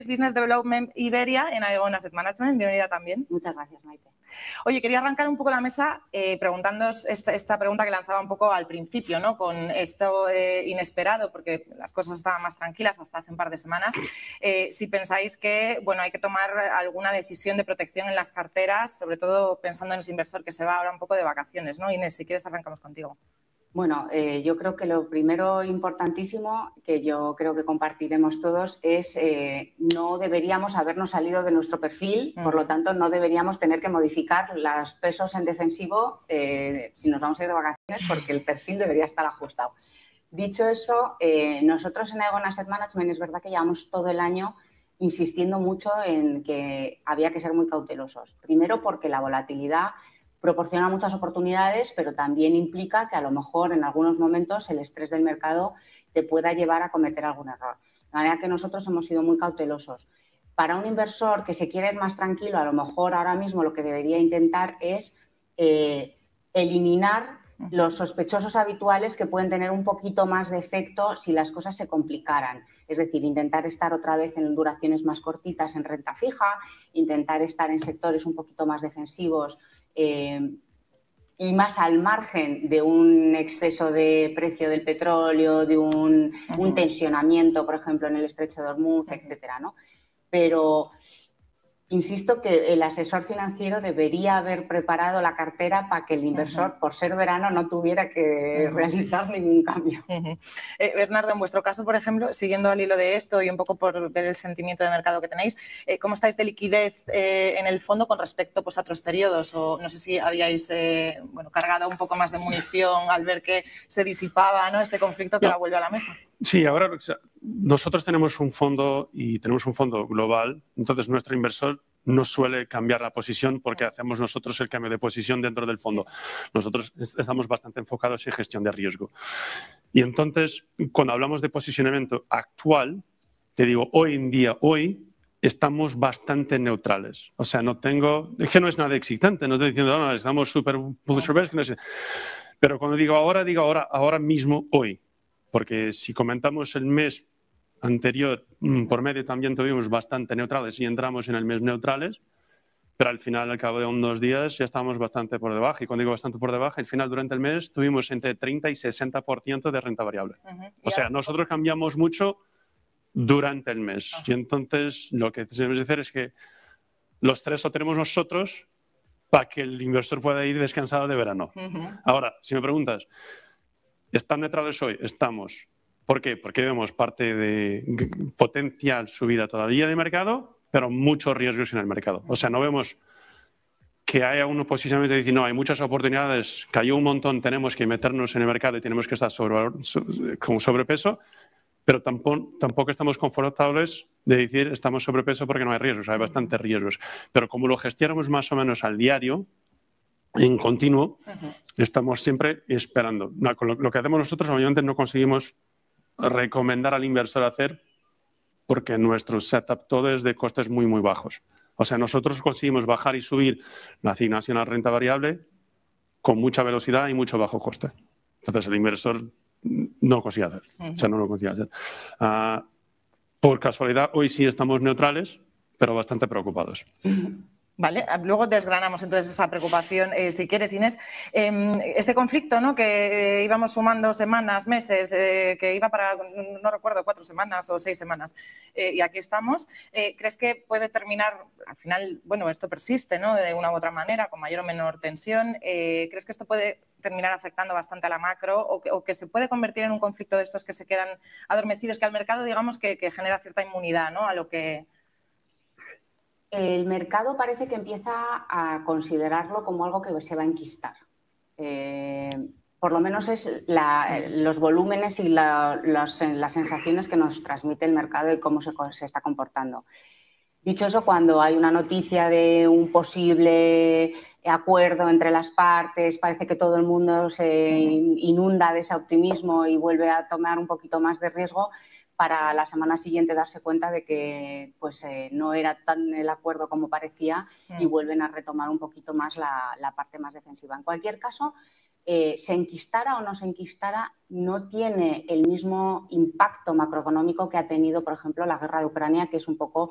Business Development Iberia en Aegon Asset Management. Bienvenida también. Muchas gracias, Maite. Oye, quería arrancar un poco la mesa preguntándoos esta pregunta que lanzaba un poco al principio, ¿no? Con esto inesperado, porque las cosas estaban más tranquilas hasta hace un par de semanas. Si pensáis que, bueno, hay que tomar alguna decisión de protección en las carteras, sobre todo pensando en ese inversor que se va ahora un poco de vacaciones, ¿no? Inés, si quieres arrancamos contigo. Bueno, yo creo que lo primero importantísimo, que yo creo que compartiremos todos, es no deberíamos habernos salido de nuestro perfil, por lo tanto no deberíamos tener que modificar los pesos en defensivo si nos vamos a ir de vacaciones, porque el perfil debería estar ajustado. Dicho eso, nosotros en Aegon Asset Management es verdad que llevamos todo el año insistiendo mucho en que había que ser muy cautelosos. Primero porque la volatilidad proporciona muchas oportunidades, pero también implica que a lo mejor en algunos momentos el estrés del mercado te pueda llevar a cometer algún error. De manera que nosotros hemos sido muy cautelosos. Para un inversor que se quiere ir más tranquilo, a lo mejor ahora mismo lo que debería intentar es eliminar los sospechosos habituales que pueden tener un poquito más de efecto si las cosas se complicaran. Es decir, intentar estar otra vez en duraciones más cortitas en renta fija, intentar estar en sectores un poquito más defensivos y más al margen de un exceso de precio del petróleo, de un tensionamiento, por ejemplo, en el estrecho de Hormuz, etcétera, ¿no? Pero insisto que el asesor financiero debería haber preparado la cartera para que el inversor, por ser verano, no tuviera que realizar ningún cambio. Bernardo, en vuestro caso, por ejemplo, siguiendo al hilo de esto y un poco por ver el sentimiento de mercado que tenéis, ¿cómo estáis de liquidez en el fondo con respecto pues, a otros periodos? O no sé si habíais cargado un poco más de munición al ver que se disipaba, ¿no?, este conflicto que ahora vuelve a la mesa. Sí, ahora nosotros tenemos un fondo y tenemos un fondo global, entonces nuestro inversor no suele cambiar la posición porque hacemos nosotros el cambio de posición dentro del fondo. Nosotros estamos bastante enfocados en gestión de riesgo. Y entonces, cuando hablamos de posicionamiento actual, te digo, hoy en día, estamos bastante neutrales. O sea, es que no es nada excitante, no estoy diciendo, no, estamos súper bullish, no sé. Pero cuando digo ahora mismo, hoy. Porque si comentamos el mes anterior, por medio también tuvimos bastante neutrales y entramos en el mes neutrales, pero al final, al cabo de unos días, ya estamos bastante por debajo. Y cuando digo bastante por debajo, al final, durante el mes, tuvimos entre 30 y 60% de renta variable. O sea, nosotros cambiamos mucho durante el mes. Y entonces, lo que debemos hacer es que los tres lo tenemos nosotros para que el inversor pueda ir descansado de verano. Ahora, si me preguntas, ¿están neutrales hoy? Estamos. ¿Por qué? Porque vemos parte de potencial subida todavía de mercado, pero muchos riesgos en el mercado. O sea, no vemos que haya un posicionamiento de decir, no, hay muchas oportunidades, cayó un montón, tenemos que meternos en el mercado y tenemos que estar con sobrepeso, pero tampoco estamos confortables de decir estamos sobrepeso porque no hay riesgos, hay bastantes riesgos. Pero como lo gestionamos más o menos al diario, en continuo, estamos siempre esperando. Lo que hacemos nosotros, obviamente, no conseguimos recomendar al inversor hacer porque nuestro setup todo es de costes muy, muy bajos. O sea, nosotros conseguimos bajar y subir la asignación a renta variable con mucha velocidad y mucho bajo coste. Entonces, el inversor no consigue hacer. O sea, no lo consigue hacer. Por casualidad, hoy sí estamos neutrales, pero bastante preocupados. Vale, luego desgranamos entonces esa preocupación, si quieres, Inés. Este conflicto, ¿no?, que íbamos sumando semanas, meses, que iba para, no recuerdo, 4 semanas o 6 semanas, y aquí estamos. ¿Crees que puede terminar, al final, bueno, esto persiste, ¿no?, de una u otra manera, con mayor o menor tensión? ¿Crees que esto puede terminar afectando bastante a la macro o que se puede convertir en un conflicto de estos que se quedan adormecidos, que al mercado, digamos, que genera cierta inmunidad, ¿no?, a lo que... El mercado parece que empieza a considerarlo como algo que se va a enquistar. Por lo menos es los volúmenes y las sensaciones que nos transmite el mercado y cómo se está comportando. Dicho eso, cuando hay una noticia de un posible acuerdo entre las partes, parece que todo el mundo se inunda de ese optimismo y vuelve a tomar un poquito más de riesgo, para la semana siguiente darse cuenta de que no era tan el acuerdo como parecía y vuelven a retomar un poquito más la parte más defensiva. En cualquier caso, se enquistara o no se enquistara, no tiene el mismo impacto macroeconómico que ha tenido, por ejemplo, la guerra de Ucrania, que es un poco